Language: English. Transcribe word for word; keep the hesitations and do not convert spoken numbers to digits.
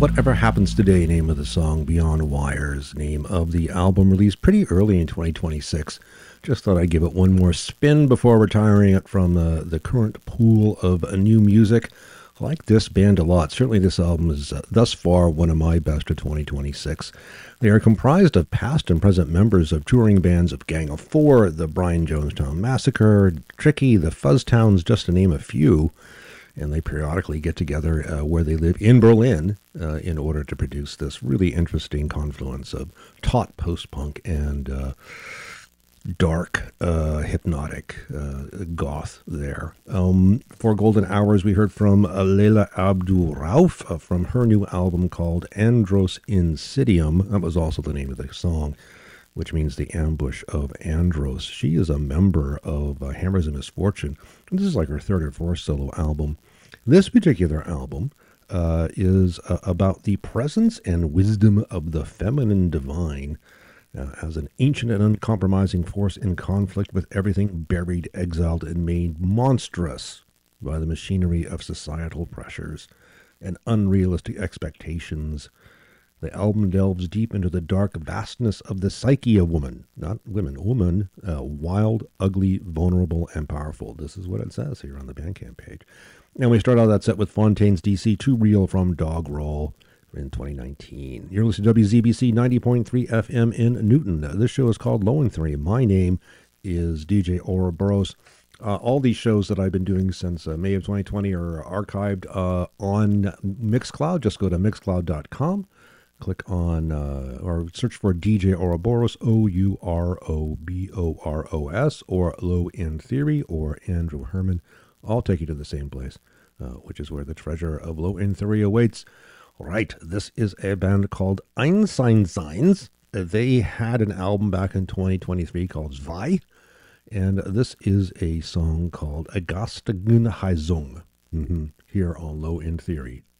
Whatever Happens Today, name of the song, Beyond Wires, name of the album, released pretty early in twenty twenty-six. Just thought I'd give it one more spin before retiring it from uh, the current pool of uh, new music. I like this band a lot. Certainly this album is uh, thus far one of my best of twenty twenty-six. They are comprised of past and present members of touring bands of Gang of Four, the Brian Jonestown Massacre, Tricky, the Fuzztowns, just to name a few. And they periodically get together uh, where they live in Berlin uh, in order to produce this really interesting confluence of taut post-punk and uh, dark, uh, hypnotic uh, goth there. Um, for Golden Hours, we heard from uh, Leila Abdul Rauf uh, from her new album called Andros Insidium. That was also the name of the song, which means the ambush of Andros. She is a member of uh, Hammers of Misfortune. And this is like her third or fourth solo album. This particular album uh, is uh, about the presence and wisdom of the feminine divine uh, as an ancient and uncompromising force in conflict with everything buried, exiled, and made monstrous by the machinery of societal pressures and unrealistic expectations. The album delves deep into the dark vastness of the psyche of woman, not women, woman, uh, wild, ugly, vulnerable, and powerful. This is what it says here on the Bandcamp page. And we start out that set with Fontaine's D C, Too Real from Dog Roll in twenty nineteen. You're listening to W Z B C ninety point three F M in Newton. This show is called Low and Three. My name is D J Ouroboros. Uh, all these shows that I've been doing since uh, May of twenty twenty are archived uh, on Mixcloud. Just go to mixcloud dot com. Click on uh, or search for D J Ouroboros, O U R O B O R O S, or Low End Theory, or Andrew Herman. All take you to the same place, uh, which is where the treasure of Low End Theory awaits. Right, this is a band called Einsteinsigns. They had an album back in twenty twenty-three called Zwei, and this is a song called Agastagun Heisung, mm-hmm, here on Low End Theory.